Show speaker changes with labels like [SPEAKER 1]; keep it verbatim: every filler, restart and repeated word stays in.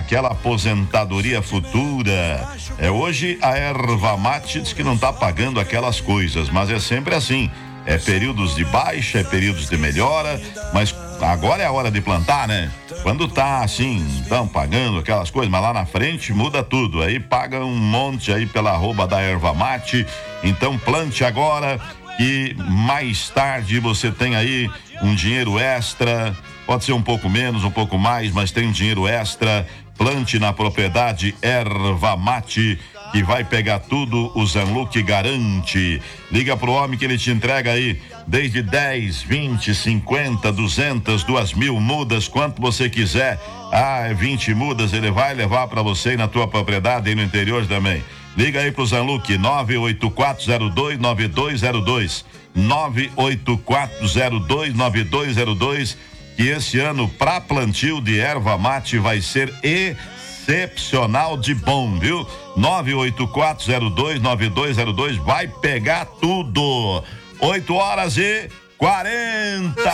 [SPEAKER 1] aquela aposentadoria futura. É, hoje a erva mate diz que não tá pagando aquelas coisas, mas é sempre assim. É períodos de baixa, é períodos de melhora, mas agora é a hora de plantar, né? Quando tá assim, estão pagando aquelas coisas, mas lá na frente muda tudo. Aí paga um monte aí pela arroba da erva mate. Então plante agora e mais tarde você tem aí um dinheiro extra. Pode ser um pouco menos, um pouco mais, mas tem um dinheiro extra. Plante na propriedade erva mate, que vai pegar tudo, o Zanluc garante. Liga pro homem que ele te entrega aí desde dez, vinte, cinquenta, duzentas, duas mil mudas, quanto você quiser. Ah, vinte mudas, ele vai levar para você e na tua propriedade e no interior também. Liga aí pro Zanluc, nove oito quatro zero dois nove dois zero dois, nove oito quatro zero dois nove dois zero dois, que esse ano pra plantio de erva mate vai ser excepcional de bom, viu? nove oito quatro zero dois nove dois zero dois vai pegar tudo. oito horas e quarenta